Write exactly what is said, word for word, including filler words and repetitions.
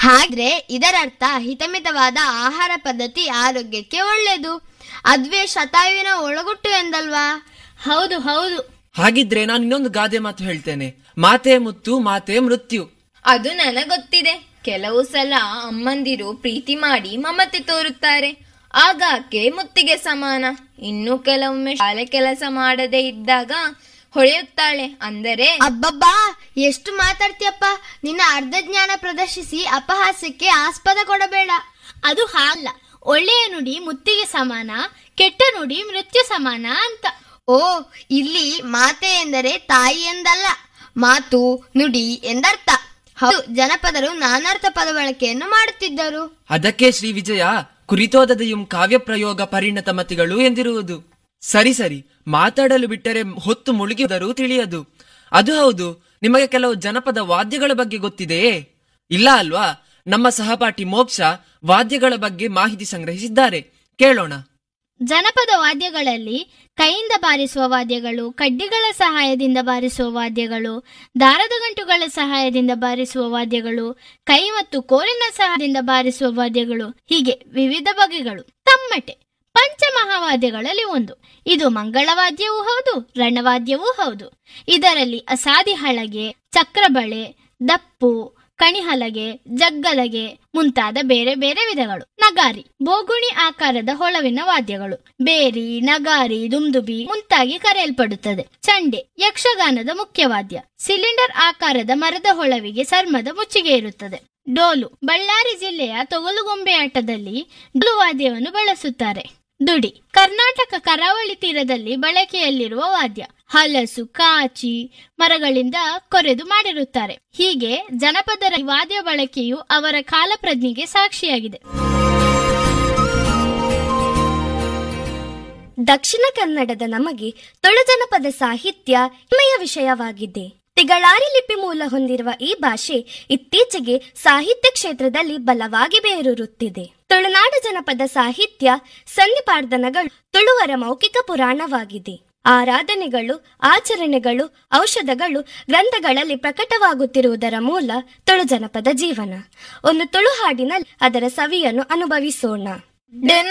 ಹಾಗೆ ಇದರರ್ಥ ಹಿತಮಿತವಾದ ಆಹಾರ ಪದ್ಧತಿ ಆರೋಗ್ಯಕ್ಕೆ ಒಳ್ಳೆಯದು. ಅದುವೇ ಶತಾಯುವಿನ ಒಳಗುಟ್ಟು ಎಂದಲ್ವಾ? ಹೌದು ಹೌದು. ಹಾಗಿದ್ರೆ ನಾನು ಇನ್ನೊಂದು ಗಾದೆ ಮಾತು ಹೇಳ್ತೇನೆ, ಮಾತೆ ಮುತ್ತು ಮಾತೆ ಮೃತ್ಯು. ಅದು ನನಗೊತ್ತಿದೆ. ಕೆಲವು ಸಲ ಅಮ್ಮಂದಿರು ಪ್ರೀತಿ ಮಾಡಿ ಮಮತೆ ತೋರುತ್ತಾರೆ, ಆಗ ಆಕೆ ಮುತ್ತಿಗೆ ಸಮಾನ. ಇನ್ನು ಕೆಲವೊಮ್ಮೆ ಶಾಲೆ ಕೆಲಸ ಮಾಡದೇ ಇದ್ದಾಗ ಹೊಳೆಯುತ್ತಾಳೆ. ಅಂದರೆ ಅಬ್ಬಬ್ಬಾ, ಎಷ್ಟು ಮಾತಾಡ್ತೀಯಪ್ಪ. ನಿನ್ನ ಅರ್ಧ ಜ್ಞಾನ ಪ್ರದರ್ಶಿಸಿ ಅಪಹಾಸ್ಯಕ್ಕೆ ಆಸ್ಪದ ಕೊಡಬೇಡ. ಅದು ಹಾಗಲ್ಲ. ಒಳ್ಳೆಯ ನುಡಿ ಮುತ್ತಿಗೆ ಸಮಾನ, ಕೆಟ್ಟ ನುಡಿ ಮೃತ್ಯು ಸಮಾನ ಅಂತ. ಓ, ಇಲ್ಲಿ ಮಾತೆ ಎಂದರೆ ತಾಯಿ ಎಂದಲ್ಲ, ಮಾತು ನುಡಿ ಎಂದರ್ಥ. ಹೌದು, ಜನಪದರು ನಾನಾರ್ಥ ಪದ ಬಳಕೆಯನ್ನು ಮಾಡುತ್ತಿದ್ದರು. ಅದಕ್ಕೆ ಶ್ರೀ ವಿಜಯ ಕುರಿತೋದದೆಯುಂ ಕಾವ್ಯ ಪ್ರಯೋಗ ಪರಿಣತ ಮತಿಗಳು ಎಂದಿರುವುದು. ಸರಿ ಸರಿ, ಮಾತಾಡಲು ಬಿಟ್ಟರೆ ಹೊತ್ತು ಮುಳುಗಿದರೂ ತಿಳಿಯದು. ಅದು ಹೌದು, ನಿಮಗೆ ಕೆಲವು ಜನಪದ ವಾದ್ಯಗಳ ಬಗ್ಗೆ ಗೊತ್ತಿದೆಯೇ? ಇಲ್ಲ ಅಲ್ವಾ? ನಮ್ಮ ಸಹಪಾಠಿ ಮೋಕ್ಷ ವಾದ್ಯಗಳ ಬಗ್ಗೆ ಮಾಹಿತಿ ಸಂಗ್ರಹಿಸಿದ್ದಾರೆ, ಕೇಳೋಣ. ಜನಪದ ವಾದ್ಯಗಳಲ್ಲಿ ಕೈಯಿಂದ ಬಾರಿಸುವ ವಾದ್ಯಗಳು, ಕಡ್ಡಿಗಳ ಸಹಾಯದಿಂದ ಬಾರಿಸುವ ವಾದ್ಯಗಳು, ದಾರದ ಗಂಟುಗಳ ಸಹಾಯದಿಂದ ಬಾರಿಸುವ ವಾದ್ಯಗಳು, ಕೈ ಮತ್ತು ಕೋಲಿನ ಸಹಾಯದಿಂದ ಬಾರಿಸುವ ವಾದ್ಯಗಳು, ಹೀಗೆ ವಿವಿಧ ಬಗೆಗಳು. ತಮ್ಮಟೆ ಪಂಚಮಹಾವಾದ್ಯಗಳಲ್ಲಿ ಒಂದು. ಇದು ಮಂಗಳವಾದ್ಯವೂ ಹೌದು, ರಣವಾದ್ಯವೂ ಹೌದು. ಇದರಲ್ಲಿ ಅಸಾದಿ ಹಳಗೆ, ಚಕ್ರಬಳೆ, ದಪ್ಪು, ಕಣಿಹಲಗೆ, ಜಗ್ಗಲಗೆ ಮುಂತಾದ ಬೇರೆ ಬೇರೆ ವಿಧಗಳು. ನಗಾರಿ ಬೋಗುಣಿ ಆಕಾರದ ಹೊಳವಿನ ವಾದ್ಯಗಳು. ಬೇರಿ, ನಗಾರಿ, ದುಮ್ದುಬಿ ಮುಂತಾಗಿ ಕರೆಯಲ್ಪಡುತ್ತದೆ. ಚಂಡೆ ಯಕ್ಷಗಾನದ ಮುಖ್ಯವಾದ್ಯ. ಸಿಲಿಂಡರ್ ಆಕಾರದ ಮರದ ಹೊಳವಿಗೆ ಚರ್ಮದ ಮುಚ್ಚಿಗೆ ಇರುತ್ತದೆ. ಡೋಲು ಬಳ್ಳಾರಿ ಜಿಲ್ಲೆಯ ತೊಗಲುಗೊಂಬೆ ಆಟದಲ್ಲಿ ಡೋಲು ವಾದ್ಯವನ್ನು ಬಳಸುತ್ತಾರೆ. ದುಡಿ ಕರ್ನಾಟಕ ಕರಾವಳಿ ತೀರದಲ್ಲಿ ಬಳಕೆಯಲ್ಲಿರುವ ವಾದ್ಯ. ಹಲಸು, ಕಾಚಿ ಮರಗಳಿಂದ ಕೊರೆದು ಮಾಡಿರುತ್ತಾರೆ. ಹೀಗೆ ಜನಪದರ ವಾದ್ಯ ಬಳಕೆಯು ಅವರ ಕಾಲಪ್ರಜ್ಞೆಗೆ ಸಾಕ್ಷಿಯಾಗಿದೆ. ದಕ್ಷಿಣ ಕನ್ನಡದ ನಮಗೆ ತುಳು ಜನಪದ ಸಾಹಿತ್ಯ ಹೆಮ್ಮೆಯ ವಿಷಯವಾಗಿದೆ. ತಿಗಳಾರಿ ಲಿಪಿ ಮೂಲ ಹೊಂದಿರುವ ಈ ಭಾಷೆ ಇತ್ತೀಚೆಗೆ ಸಾಹಿತ್ಯ ಕ್ಷೇತ್ರದಲ್ಲಿ ಬಲವಾಗಿ ಬೇರೂರುತ್ತಿದೆ. ತುಳುನಾಡು ಜನಪದ ಸಾಹಿತ್ಯ ಸನ್ನಿಪಾರ್ಧನಗಳು ತುಳುವರ ಮೌಖಿಕ ಪುರಾಣವಾಗಿದೆ. ಆರಾಧನೆಗಳು, ಆಚರಣೆಗಳು, ಔಷಧಗಳು ಗ್ರಂಥಗಳಲ್ಲಿ ಪ್ರಕಟವಾಗುತ್ತಿರುವುದರ ಮೂಲ ತುಳು ಜನಪದ ಜೀವನ. ಒಂದು ತುಳು ಹಾಡಿನಲ್ಲಿ ಅದರ ಸವಿಯನ್ನು ಅನುಭವಿಸೋಣ.